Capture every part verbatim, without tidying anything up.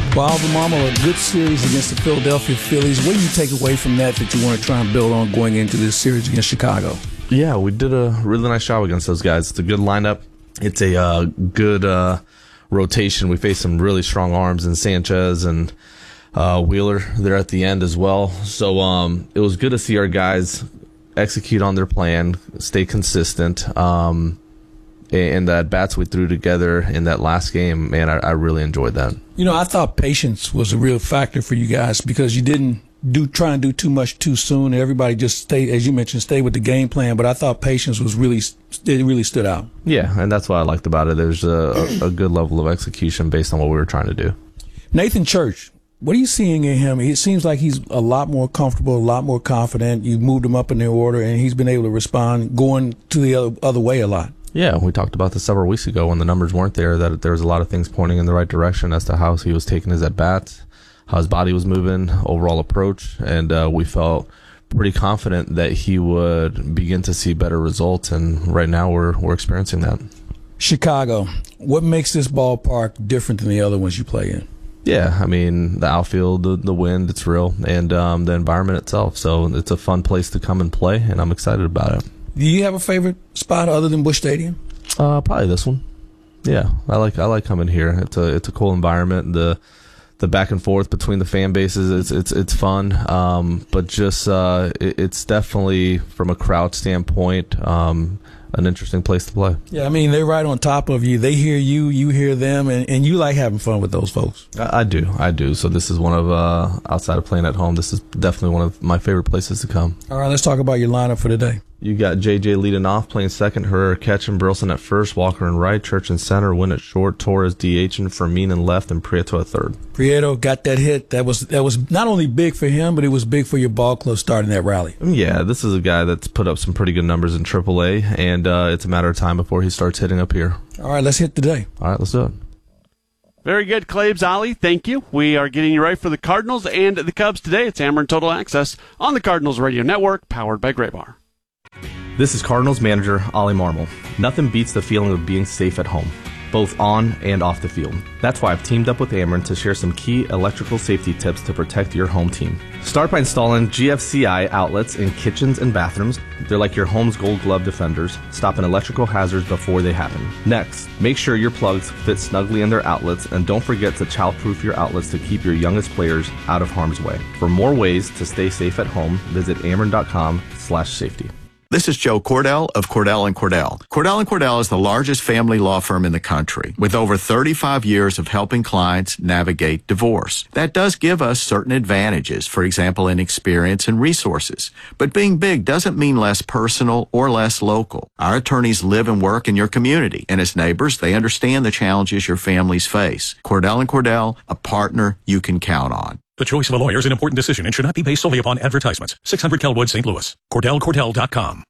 Well, Albemarle, a good series against the Philadelphia Phillies. What do you take away from that that you want to try and build on going into this series against Chicago? Yeah, we did a really nice job against those guys. It's a good lineup. It's a uh, good uh, rotation. We faced some really strong arms in Sanchez and uh, Wheeler there at the end as well. So um, it was good to see our guys execute on their plan, stay consistent. Um, and the at-bats we threw together in that last game, man, I, I really enjoyed that. You know, I thought patience was a real factor for you guys because you didn't do try and do too much too soon. Everybody just stayed, as you mentioned, stayed with the game plan. But I thought patience was really, it really stood out. Yeah, and that's what I liked about it. There's a, a good level of execution based on what we were trying to do. Nathan Church, what are you seeing in him? It seems like he's a lot more comfortable, a lot more confident. You moved him up in the order, and he's been able to respond, going to the other, other way a lot. Yeah, we talked about this several weeks ago when the numbers weren't there, that there was a lot of things pointing in the right direction as to how he was taking his at-bats, how his body was moving, overall approach, and uh, we felt pretty confident that he would begin to see better results, and right now we're we're experiencing that. Chicago, what makes this ballpark different than the other ones you play in? Yeah, I mean, the outfield, the, the wind, it's real, and um, the environment itself, so it's a fun place to come and play, and I'm excited about it. Do you have a favorite spot other than Busch Stadium? Uh, probably this one. Yeah, I like I like coming here. It's a it's a cool environment. The the back and forth between the fan bases, it's it's it's fun. Um, but just uh, it, it's definitely from a crowd standpoint, um, an interesting place to play. Yeah, I mean they're right on top of you. They hear you, you hear them, and, and you like having fun with those folks. I, I do, I do. So this is one of uh, outside of playing at home. This is definitely one of my favorite places to come. All right, let's talk about your lineup for today. You got J J leading off, playing second, Herrera catching, Burleson at first, Walker in right, Church in center, Wynn at short, Torres DHing, Fermin in left, and Prieto at third. Prieto got that hit. That was that was not only big for him, but it was big for your ball club starting that rally. Yeah, this is a guy that's put up some pretty good numbers in triple A, and uh, it's a matter of time before he starts hitting up here. All right, let's hit today. All right, let's do it. Very good, Claibs Ali. Thank you. We are getting you right for the Cardinals and the Cubs today. It's Ameren Total Access on the Cardinals Radio Network, powered by Graybar. This is Cardinals manager Ollie Marmol. Nothing beats the feeling of being safe at home, both on and off the field. That's why I've teamed up with Ameren to share some key electrical safety tips to protect your home team. Start by installing G F C I outlets in kitchens and bathrooms. They're like your home's gold glove defenders, stopping electrical hazards before they happen. Next, make sure your plugs fit snugly in their outlets, and don't forget to childproof your outlets to keep your youngest players out of harm's way. For more ways to stay safe at home, visit ameren.com slash safety. This is Joe Cordell of Cordell and Cordell. Cordell and Cordell is the largest family law firm in the country with over thirty-five years of helping clients navigate divorce. That does give us certain advantages, for example, in experience and resources. But being big doesn't mean less personal or less local. Our attorneys live and work in your community, and as neighbors, they understand the challenges your families face. Cordell and Cordell, a partner you can count on. The choice of a lawyer is an important decision and should not be based solely upon advertisements. six hundred Kelwood, Saint Louis. Cordell Cordell dot com.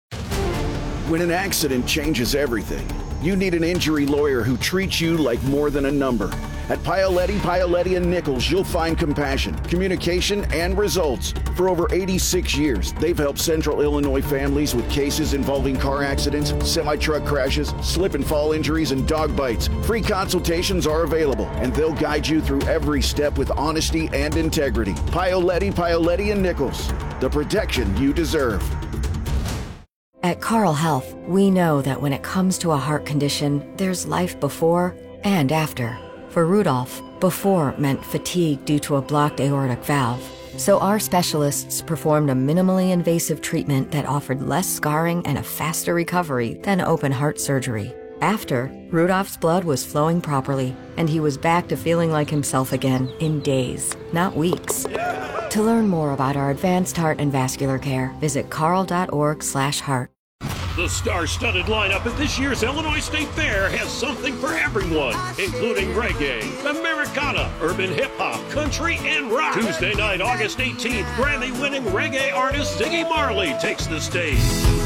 When an accident changes everything, you need an injury lawyer who treats you like more than a number. At Paoletti, Paoletti and Nichols, you'll find compassion, communication, and results. For over eighty-six years, they've helped Central Illinois families with cases involving car accidents, semi-truck crashes, slip and fall injuries, and dog bites. Free consultations are available, and they'll guide you through every step with honesty and integrity. Paoletti, Paoletti and Nichols, the protection you deserve. At Carle Health, we know that when it comes to a heart condition, there's life before and after. For Rudolph, before meant fatigue due to a blocked aortic valve. So our specialists performed a minimally invasive treatment that offered less scarring and a faster recovery than open heart surgery. After, Rudolph's blood was flowing properly, and he was back to feeling like himself again in days, not weeks. To learn more about our advanced heart and vascular care, visit carle.org slash heart. The star-studded lineup at this year's Illinois State Fair has something for everyone, including reggae, Americana, urban hip-hop, country, and rock. Tuesday night, August eighteenth, Grammy-winning reggae artist Ziggy Marley takes the stage.